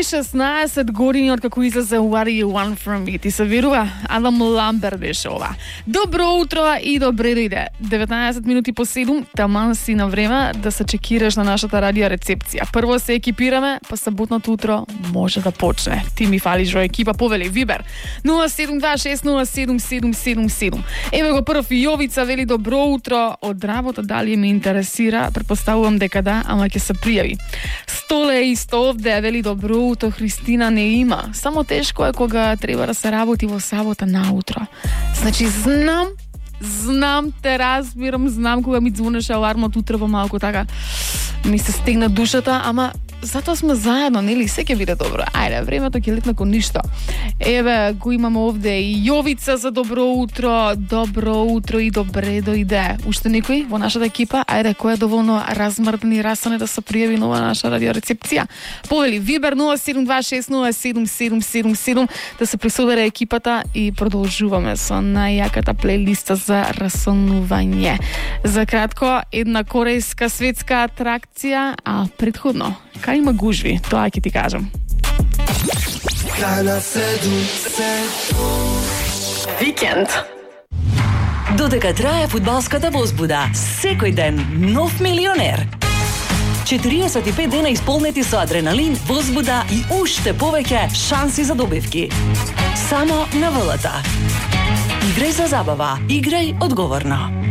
16 години од како излезе What Do You Want From Me. Ти се верува? Адам Ламберт беше ова. Добро утро и добре дојде. 19 минути по 7, таман си на време да се чекираш на нашата радио рецепција. Прво се екипираме, па саботното утро може да почне. Ти ми фалиш во екипа, повели Вибер. 072607777. Еве го прв Јовица вели добро утро од работа, дали ме интересира, претпоставувам дека да, ама ќе се пријави. Столе исто овде вели добро утро, Христина не има. Само тешко е кога треба да се работи во сабота наутро. Значи знам, те разбирам, знам кога ми звонеше алармот утре во малку така ми се стегна душата, ама затоа сме заедно, нели? Се ќе биде добро. Ајде, времето ќе летне ко ништо. Еве, го имаме овде и Јовица за добро утро и добре дојде. Уште некој во нашата екипа? Ајде, кој е доволно размрден и расане да се пријави нова наша радио рецепција? Повели Вибер 072607777 да се присобере екипата и продолжуваме со најјаката плейлиста за расонување. За кратко, една корејска светска атракција, а претходно кај има гужви, тоа ќе ти кажам. Викенд. Додека трае фудбалската возбуда, секој ден нов милионер. 45 дена исполнети со адреналин, возбуда и уште повеќе шанси за добивки. Само на ВЛТ. Играј за забава, играј одговорно.